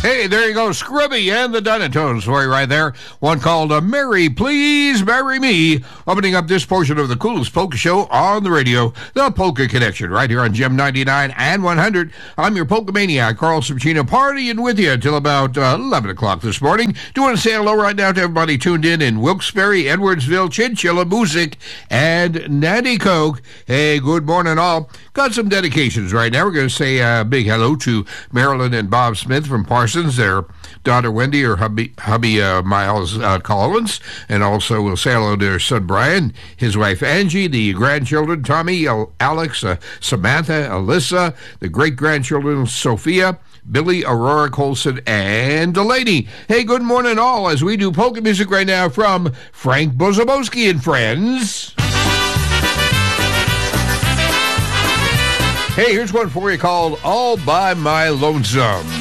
Hey, there you go, Scrubby and the Dynatones for you right there. One called Mary, Please Marry Me, opening up this portion of the coolest polka show on the radio, the Polka Connection, right here on Gem 99 and 100. I'm your polka maniac, Carl Subchino, partying with you until about 11 o'clock this morning. Do want to say hello right now to everybody tuned in Wilkes-Barre, Edwardsville, Chinchilla, Music, and Nanticoke. Hey, good morning all. Got some dedications right now. We're going to say a big hello to Marilyn and Bob Smith from Parsons, their daughter Wendy, or hubby Miles Collins, and also we'll say hello to their son Brian, his wife Angie, the grandchildren Tommy, Alex, Samantha, Alyssa, the great-grandchildren Sophia, Billy, Aurora Colson, and Delaney. Hey, good morning all, as we do polka music right now from Frank Bozabowski and Friends. Hey, here's one for you called All by My Lonesome.